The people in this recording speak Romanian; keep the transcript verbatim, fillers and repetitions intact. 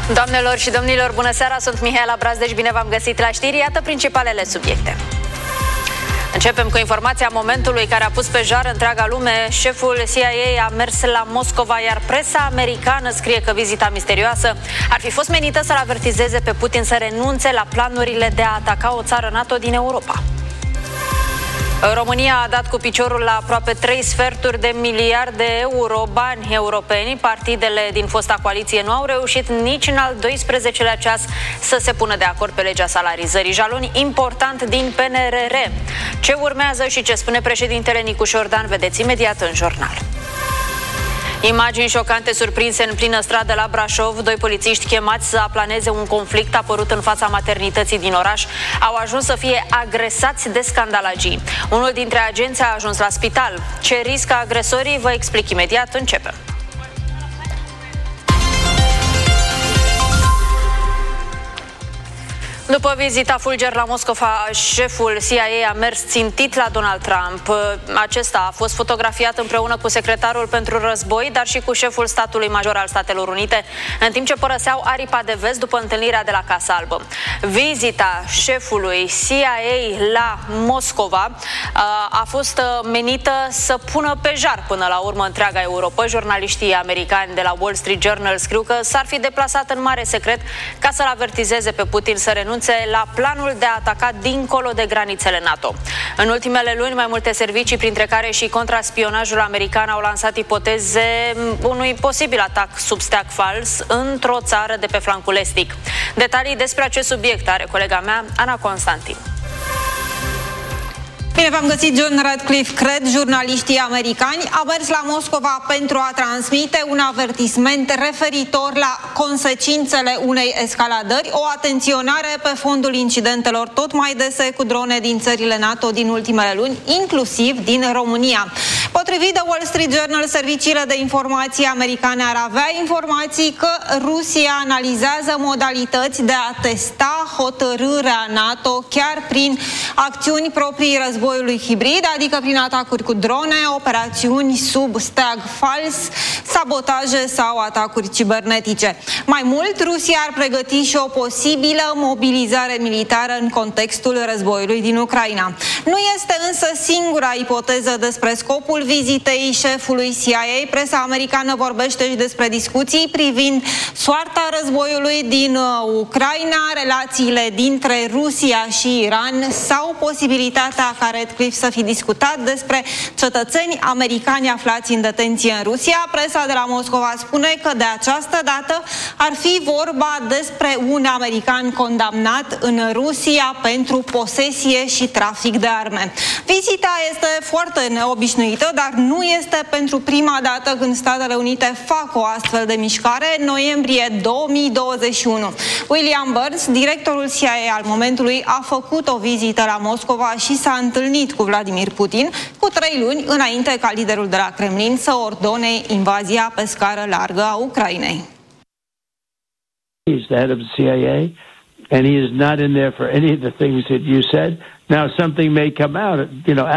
Doamnelor și domnilor, bună seara, sunt Mihaela Brazdeș, bine v-am găsit la știri, iată principalele subiecte. Începem cu informația momentului care a pus pe jar întreaga lume. Șeful C I A a mers la Moscova, iar presa americană scrie că vizita misterioasă ar fi fost menită să-l avertizeze pe Putin să renunțe la planurile de a ataca o țară NATO din Europa. România a dat cu piciorul la aproape trei sferturi de miliard de euro bani europeni. Partidele din fosta coaliție nu au reușit nici în al doisprezecelea ceas să se pună de acord pe legea salarizării, jalon important din P N R R. Ce urmează și ce spune președintele Nicu Șordan, vedeți imediat în jurnal. Imagini șocante surprinse în plină stradă la Brașov. Doi polițiști chemați să aplaneze un conflict apărut în fața maternității din oraș au ajuns să fie agresați de scandalagii. Unul dintre agenți a ajuns la spital. Ce riscă agresorii? Vă explic imediat. Începem. După vizita fulger la Moscova, șeful C I A a mers țintit la Donald Trump. Acesta a fost fotografiat împreună cu secretarul pentru război, dar și cu șeful statului major al Statelor Unite, în timp ce părăseau aripa de vest după întâlnirea de la Casa Albă. Vizita șefului C I A la Moscova a fost menită să pună pe jar până la urmă întreaga Europa. Jurnaliștii americani de la Wall Street Journal scriu că s-ar fi deplasat în mare secret ca să-l avertizeze pe Putin să renunțe la planul de a ataca dincolo de granițele NATO. În ultimele luni, mai multe servicii, printre care și contraspionajul american, au lansat ipoteze unui posibil atac sub steag fals într-o țară de pe flancul estic. Detalii despre acest subiect are colega mea, Ana Constantin. Bine v-am găsit, John Radcliffe. Cred, jurnaliștii americani au mers la Moscova pentru a transmite un avertisment referitor la consecințele unei escaladări, o atenționare pe fondul incidentelor tot mai dese cu drone din țările NATO din ultimele luni, inclusiv din România. Potrivit de Wall Street Journal, serviciile de informații americane ar avea informații că Rusia analizează modalități de a testa hotărârea NATO chiar prin acțiuni proprii războiului hibrid, adică prin atacuri cu drone, operațiuni sub steag fals, sabotaje sau atacuri cibernetice. Mai mult, Rusia ar pregăti și o posibilă mobilizare militară în contextul războiului din Ucraina. Nu este însă singura ipoteză despre scopul vizitei șefului C I A. Presa americană vorbește și despre discuții privind soarta războiului din Ucraina, relațiile dintre Rusia și Iran sau posibilitatea ca Radcliffe să fi discutat despre cetățeni americani aflați în detenție în Rusia. Presa de la Moscova spune că de această dată ar fi vorba despre un american condamnat în Rusia pentru posesie și trafic de arme. Vizita este foarte neobișnuită, dar nu este pentru prima dată când Statele Unite fac o astfel de mișcare. În noiembrie două mii douăzeci și unu, William Burns, directorul C I A al momentului, a făcut o vizită la Moscova și s-a întâlnit cu Vladimir Putin cu trei luni înainte ca liderul de la Kremlin să ordone invazia pe scară largă a Ucrainei. He's the head of the C I A, and he is not in there for any of the things that you said. Now, something may come out, you know.